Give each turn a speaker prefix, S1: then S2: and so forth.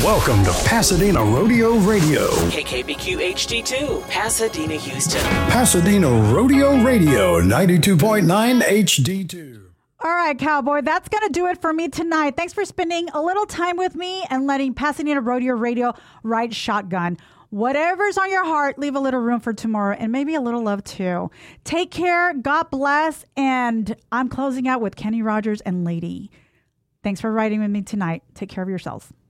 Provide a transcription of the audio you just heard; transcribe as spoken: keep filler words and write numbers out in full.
S1: Welcome to Pasadena Rodeo Radio.
S2: K K B Q H D two, Pasadena, Houston.
S1: Pasadena Rodeo Radio, ninety-two point nine H D two.
S3: All right, Cowboy, that's going to do it for me tonight. Thanks for spending a little time with me and letting Pasadena Rodeo Radio ride shotgun. Whatever's on your heart, leave a little room for tomorrow and maybe a little love too. Take care. God bless. And I'm closing out with Kenny Rogers and Lady. Thanks for riding with me tonight. Take care of yourselves.